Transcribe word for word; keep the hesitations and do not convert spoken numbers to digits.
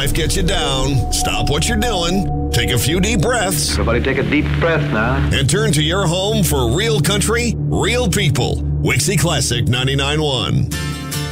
life gets you down, stop what you're doing, take a few deep breaths. Everybody take a deep breath now. And turn to your home for real country, real people. Wixie Classic ninety-nine point one.